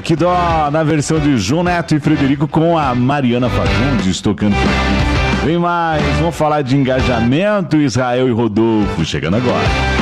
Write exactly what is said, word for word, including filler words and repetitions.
que dó, na versão de João Neto e Frederico com a Mariana Fagundes tocando por aqui. Vem mais, vamos falar de engajamento, Israel e Rodolfo, chegando agora.